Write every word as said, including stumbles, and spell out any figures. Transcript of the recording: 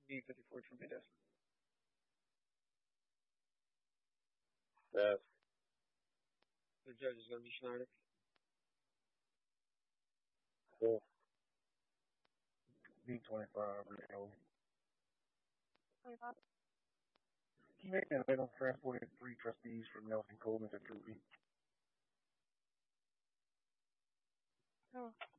D fifty-four from my desk. Yes. The judge is going to be Schneider. Cool. D twenty-five, Rio. twenty-five. Committee and item transported three trustees from Nelson Coleman to Troopy. Oh.